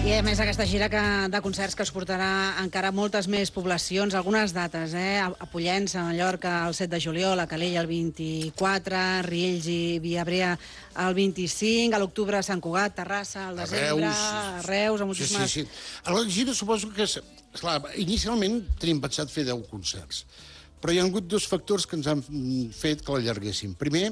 I a més aquesta gira de concerts que es portarà encara moltes més poblacions, algunes dates, a Pollença, a Mallorca el 7 de juliol, a Calella el 24, Riells i Viabrea el 25, a l'octubre a Sant Cugat, Terrassa, al desembre, a Reus, a moltíssimes... Sí. A la gira suposo que... Esclar, inicialment tenim pensat fer 10 concerts, però hi ha hagut dos factors que ens han fet que l'allarguéssim. Primer,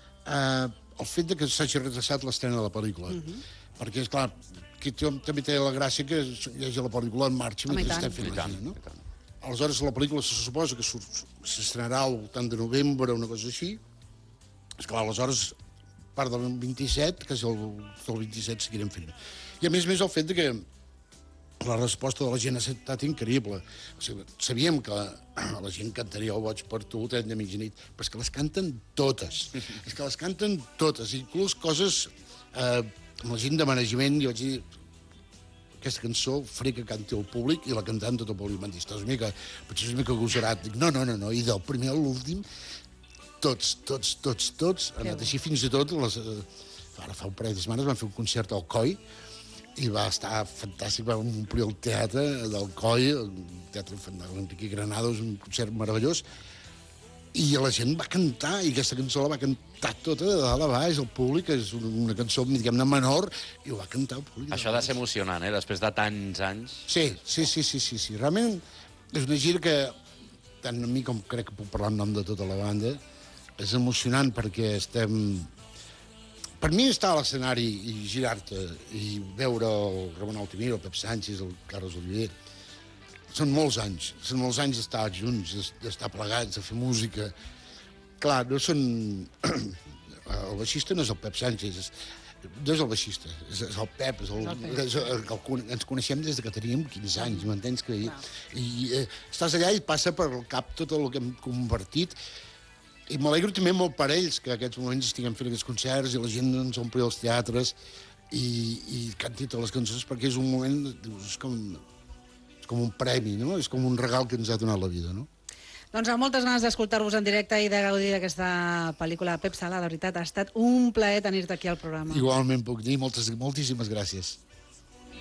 el fet que s'hagi retrasat l'estrena de la pel·lícula. Perquè, esclar, que també té la gràcia que hi hagi la pel·lícula en marxa mentre estem fent la gira, no? Aleshores, la pel·lícula se suposa que s'estrenarà al voltant de novembre o una cosa així. Esclar, aleshores, part del 27, que és el 27 seguirem fent. I a més el fet que la resposta de la gent ha estat increïble. O sigui, sabíem que la gent cantaria el Boig per tu, Tren de mitjanit, però és que les canten totes. És que les canten totes, inclús coses... amb la gent de management, jo vaig dir aquesta cançó faré que canti el públic i la cantant tot el públic m'han dit, potser és una mica agosarat. Dic, no, i del primer a l'últim tots, han anat així fins i tot ara fa un parell de setmanes van fer un concert al COI i va estar fantàstic, vam omplir el teatre del COI, el teatre Enrique Granados, un concert meravellós, i la gent va cantar, i aquesta cançó la va cantar tota de dalt a baix, el públic, és una cançó, diguem-ne, menor, i ho va cantar el públic. Això ha de ser emocionant, després de tants anys. Sí. Realment és una gira que, tant a mi com crec que puc parlar en nom de tota la banda, és emocionant perquè estem... Per mi estar a l'escenari i girar-te i veure el Ramon Altimira, el Pep Sánchez, el Carles Oliver... Són molts anys d'estar junts, d'estar plegats, de fer música. Clar, no són... El baixista no és el Pep Sánchez, no és el baixista, és el Pep, ens coneixem des que teníem 15 anys, m'entens? I estàs allà i passa per el cap tot el que hem convertit. I m'alegro també molt per ells, que en aquests moments estiguem fent aquests concerts i la gent ens ompli els teatres i canti totes les cançons, perquè és un moment... És com un premi, no? És com un regal que ens ha donat la vida, no? Doncs amb moltes ganes d'escoltar-vos en directe i de gaudir d'aquesta pel·lícula. Pep Sala, de veritat, ha estat un plaer tenir-te aquí al programa. Igualment puc dir moltíssimes gràcies.